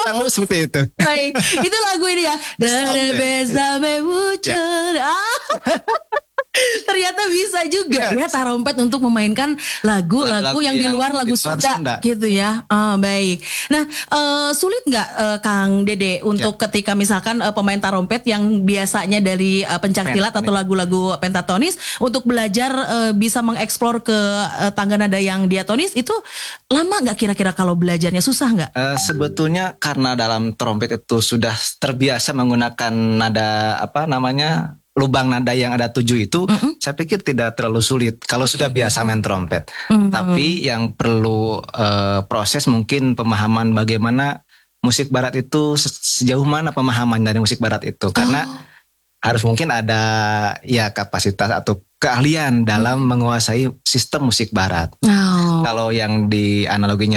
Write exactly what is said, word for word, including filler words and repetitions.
kurang lebih seperti itu. Baik, itu lagu ini ya. Dari Besame Muncul. Ternyata bisa juga ya tarompet untuk memainkan lagu-lagu yang di luar lagu Sunda, Sunda gitu ya. Oh, baik. Nah, uh, sulit nggak uh, Kang Dede untuk ya. Ketika misalkan uh, pemain tarompet yang biasanya dari uh, pencaksilat atau lagu-lagu pentatonis untuk belajar uh, bisa mengeksplor ke uh, tangga nada yang diatonis itu lama nggak kira-kira kalau belajarnya, susah nggak? Uh, sebetulnya karena dalam trompet itu sudah terbiasa menggunakan nada apa namanya lubang nada yang ada tujuh itu, mm-hmm. saya pikir tidak terlalu sulit kalau sudah biasa main trompet. Mm-hmm. Tapi yang perlu uh, proses mungkin pemahaman bagaimana musik barat itu, sejauh mana pemahaman dari musik barat itu. Karena oh. harus mungkin ada ya kapasitas atau keahlian dalam mm-hmm. menguasai sistem musik barat. Oh. Kalau yang di analoginya